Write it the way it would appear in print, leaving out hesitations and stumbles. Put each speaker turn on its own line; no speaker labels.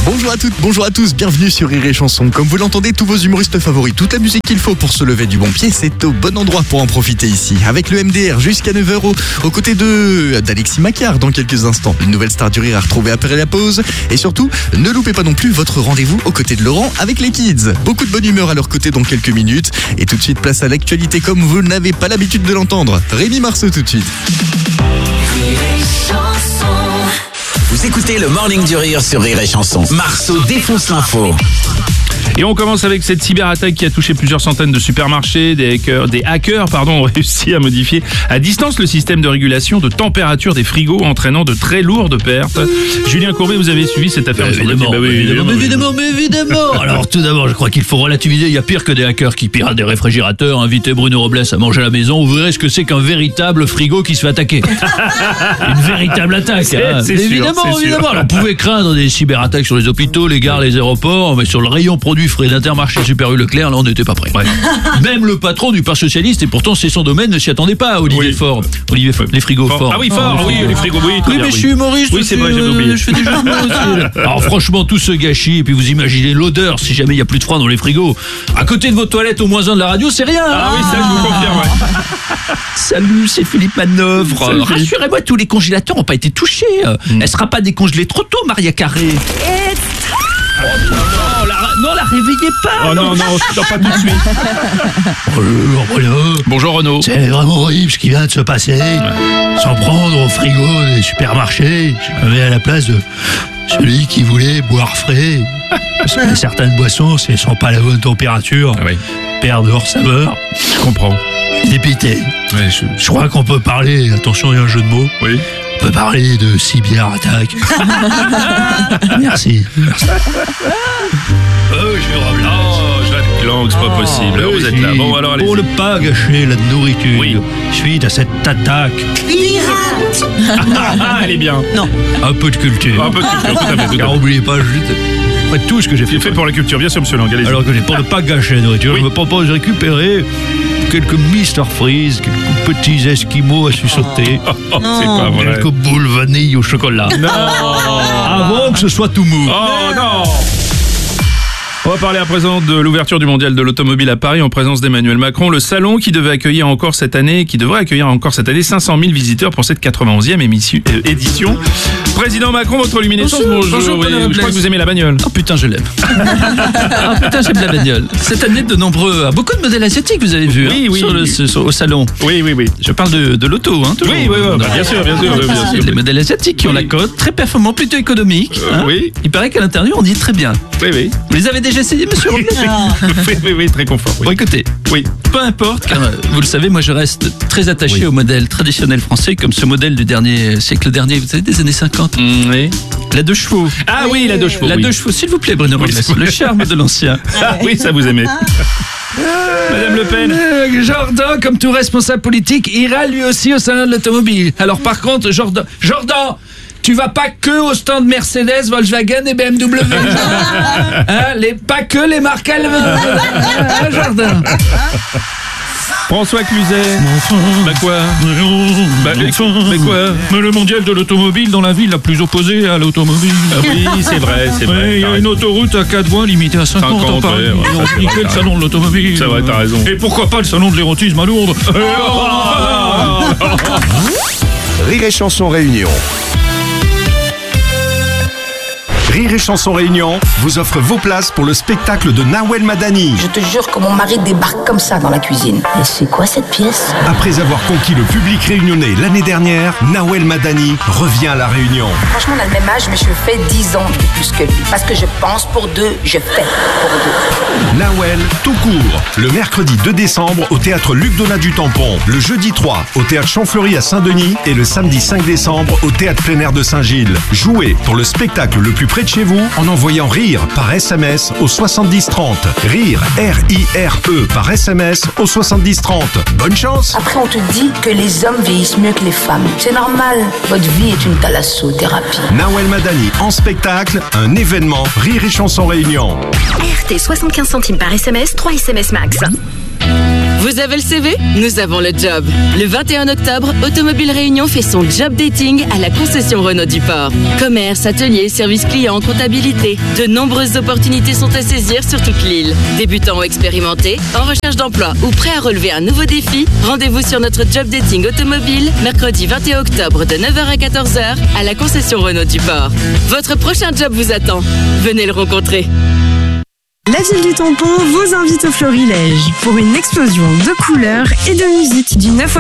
Bonjour à toutes, bonjour à tous, bienvenue sur Rire et Chanson. Comme vous l'entendez, tous vos humoristes favoris, toute la musique qu'il faut pour se lever du bon pied, c'est au bon endroit pour en profiter ici. Avec le MDR jusqu'à 9h aux côtés d'Alexis Macquart dans quelques instants. Une nouvelle star du rire à retrouver après la pause. Et surtout, ne loupez pas non plus votre rendez-vous aux côtés de Laurent avec les kids. Beaucoup de bonne humeur à leur côté dans quelques minutes. Et tout de suite, place à l'actualité comme vous n'avez pas l'habitude de l'entendre. Rémi Marceau tout de suite.
Vous écoutez le Morning du Rire sur Rire et Chanson. Marceau défonce l'info.
Et on commence avec cette cyberattaque qui a touché plusieurs centaines de supermarchés. Des hackers ont réussi à modifier à distance le système de régulation de température des frigos, entraînant de très lourdes pertes. Julien Courbet, vous avez suivi cette affaire?
Évidemment. Alors tout d'abord, je crois qu'il faut relativiser. Il y a pire que des hackers qui piratent des réfrigérateurs. Invitez Bruno Robles à manger à la maison, vous verrez ce que c'est qu'un véritable frigo qui se fait attaquer. Une véritable attaque. Évidemment. Alors, on pouvait craindre des cyberattaques sur les hôpitaux, les gares, les aéroports, mais sur le rayon produits frais d'Intermarché, Super U, Leclerc, là on n'était pas prêt. Ouais. Même le patron du Parti socialiste, et pourtant c'est son domaine, ne s'y attendait pas. Olivier Faure. Olivier Faure. Les frigos Faure.
Ah oui, Faure, oui, les frigos, oui.
Oui, mais je suis humoriste.
Oui, c'est vrai, j'avais oublié.
Je fais des jeux de mots aussi. Alors franchement, tout ce gâchis, et puis vous imaginez l'odeur si jamais il n'y a plus de froid dans les frigos. À côté de vos toilettes au moins un de la radio, c'est rien.
Ah oui, ça je vous confirme, ouais.
Salut, c'est Philippe Manœuvre. Rassurez-moi, tous les congélateurs n'ont pas été touchés. Elle sera pas décongelée trop tôt, Maria Carré. Non, la réveillez pas.
Oh non, pas tout de suite.
Bonjour, Bruno.
Bonjour, Renaud.
C'est vraiment horrible ce qui vient de se passer. S'en prendre au frigo des supermarchés. Je me mets à la place de celui qui voulait boire frais. Parce que certaines boissons, si elles sont pas à la bonne température, perdent leur saveur.
Je comprends.
Je suis dépité.
Ouais,
je crois qu'on peut parler, attention, il y a un jeu de mots.
Oui.
On peut parler de cyberattaque. Merci.
Jacques Lang, c'est pas possible. Vous êtes là. Bon, alors allez.
Pour ne pas gâcher la nourriture suite à cette attaque.
Elle est bien.
Non.
Un peu de culture.
Un peu de culture, tout à fait.
Car n'oubliez pas, après tout ce que j'ai fait
pour la culture, bien sûr, monsieur Lang.
Alors que pour ne pas gâcher la nourriture, je me propose de récupérer quelques Mr Freeze, quelques petits esquimaux à suçoter.
C'est pas vrai.
Quelques boules vanille au chocolat.
Non.
Avant que ce soit tout mou.
Oh non. On va parler à présent de l'ouverture du mondial de l'automobile à Paris en présence d'Emmanuel Macron. Le salon qui devrait accueillir encore cette année 500 000 visiteurs pour cette 91e édition. Président Macron, votre luminescence, bonjour. Je crois que vous aimez la bagnole.
Oh putain, je l'aime. J'aime la bagnole. Cette année, beaucoup de modèles asiatiques, vous avez vu, au salon.
Oui.
Je parle de l'auto, hein, toujours.
Oui, bien sûr.
Les modèles asiatiques qui ont la cote, très performants, plutôt économiques.
Oui.
Il paraît qu'à l'intérieur, on dit très bien.
Oui.
Vous les avez déjà essayé, monsieur Robles?
Oui, très confort.
Bon, écoutez, peu importe, car vous le savez, moi je reste très attaché au modèle traditionnel français, comme ce modèle du siècle dernier, vous savez, des années 50.
Oui.
La 2 chevaux.
Ah oui, la 2 chevaux.
La 2 chevaux, s'il vous plaît, Bruno Robles. Le charme de l'ancien.
Ah oui, ça vous aimez. Madame Le Pen.
Jordan, comme tout responsable politique, ira lui aussi au salon de l'automobile. Alors par contre, Jordan, tu vas pas que au stand Mercedes, Volkswagen et BMW. Pas que les marques allemandes. Jordan.
François Cluzet. Bah quoi? Mais quoi?
Mais le mondial de l'automobile dans la ville la plus opposée à l'automobile.
Ah oui, c'est vrai.
Il y a une autoroute à 4 voies limitée à 50 en Paris. Ils ont niqué le salon de l'automobile.
C'est vrai, t'as raison.
Et pourquoi pas le salon de l'érotisme à Lourdes?
Rire et Chanson Réunion. Rire et Chanson Réunion vous offre vos places pour le spectacle de Nawel Madani.
Je te jure que mon mari débarque comme ça dans la cuisine. Et c'est quoi cette pièce?
Après avoir conquis le public réunionnais l'année dernière, Nawel Madani revient à la Réunion.
Franchement, on a le même âge, mais je fais 10 ans de plus que lui. Parce que je pense pour deux, je fais pour deux.
Nawel, tout court. Le mercredi 2 décembre au théâtre Luc Donat du Tampon. Le jeudi 3 au théâtre Champfleury à Saint-Denis. Et le samedi 5 décembre au théâtre plein air de Saint-Gilles. Jouez pour le spectacle le plus près de chez vous en envoyant RIRE par SMS au 70 30. RIRE, R-I-R-E par SMS au 70 30. Bonne chance.
Après, on te dit que les hommes vieillissent mieux que les femmes. C'est normal. Votre vie est une thalassothérapie.
Nawel Madani en spectacle, un événement Rire et Chanson Réunion.
RT 75 centimes par SMS, 3 SMS max. Vous avez le CV? Nous avons le job. Le 21 octobre, Automobile Réunion fait son job dating à la concession Renault du Port. Commerce, atelier, service client, comptabilité. De nombreuses opportunités sont à saisir sur toute l'île. Débutants ou expérimentés, en recherche d'emploi ou prêts à relever un nouveau défi, rendez-vous sur notre job dating automobile, mercredi 21 octobre de 9h à 14h à la concession Renault du Port. Votre prochain job vous attend. Venez le rencontrer.
La ville du tampon vous invite au Florilège pour une explosion de couleurs et de musique du 9 au